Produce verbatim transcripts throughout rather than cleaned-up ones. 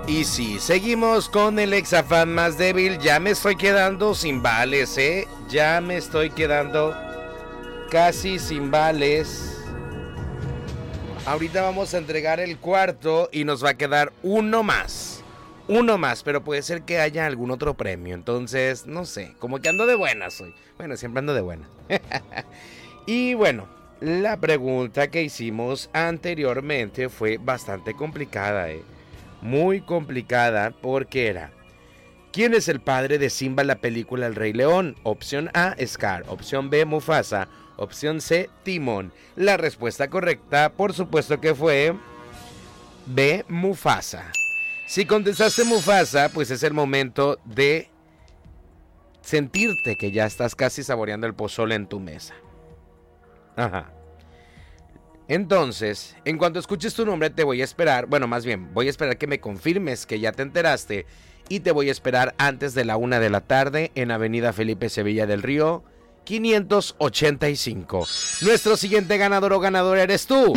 Y sí, seguimos con el exafán más débil. Ya me estoy quedando sin vales, ¿eh? Ya me estoy quedando casi sin vales. Ahorita vamos a entregar el cuarto y nos va a quedar uno más. Uno más, pero puede ser que haya algún otro premio. Entonces, no sé, como que ando de buenas hoy. Bueno, siempre ando de buena. Y bueno, la pregunta que hicimos anteriormente fue bastante complicada, ¿eh? Muy complicada porque era: ¿quién es el padre de Simba en la película El Rey León? Opción A, Scar. Opción B, Mufasa. Opción C, Timón. La respuesta correcta, por supuesto que fue B, Mufasa. Si contestaste Mufasa, pues es el momento de sentirte que ya estás casi saboreando el pozole en tu mesa. Ajá. Entonces, en cuanto escuches tu nombre, te voy a esperar. Bueno, más bien, voy a esperar que me confirmes que ya te enteraste. Y te voy a esperar antes de la una de la tarde en Avenida Felipe Sevilla del Río, quinientos ochenta y cinco. Nuestro siguiente ganador o ganadora eres tú,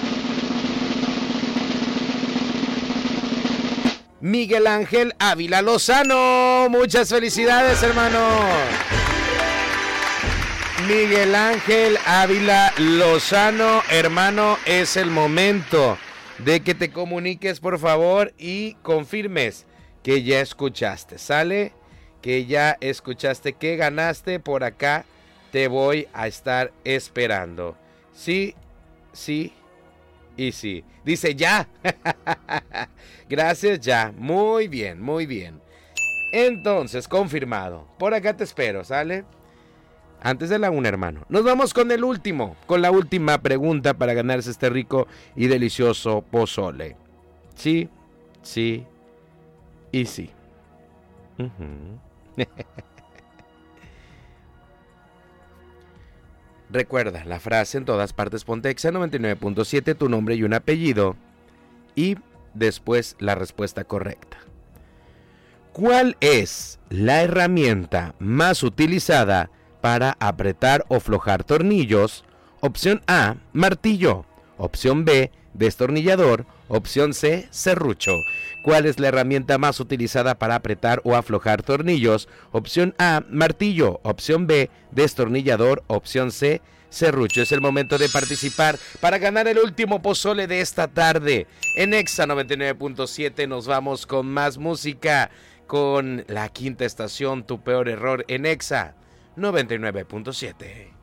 Miguel Ángel Ávila Lozano. Muchas felicidades, hermano. Miguel Ángel Ávila Lozano, hermano, es el momento de que te comuniques, por favor, y confirmes que ya escuchaste, ¿sale? Que ya escuchaste, que ganaste. Por acá te voy a estar esperando. Sí, sí y sí. Dice ya. Gracias, ya. Muy bien, muy bien. Entonces, confirmado. Por acá te espero, ¿sale? Antes de la una, hermano. Nos vamos con el último, con la última pregunta para ganarse este rico y delicioso pozole. Sí, sí y sí. Uh-huh. Recuerda la frase: en todas partes ponte Exa noventa y nueve punto siete, tu nombre y un apellido. Y después la respuesta correcta. ¿Cuál es la herramienta más utilizada para apretar o aflojar tornillos? Opción A, martillo. Opción B, destornillador. Opción C, serrucho. ¿Cuál es la herramienta más utilizada para apretar o aflojar tornillos? Opción A, martillo. Opción B, destornillador. Opción C, serrucho. Es el momento de participar para ganar el último pozole de esta tarde. En Exa noventa y nueve punto siete nos vamos con más música, con La Quinta Estación, Tu Peor Error, en Exa noventa y nueve punto siete.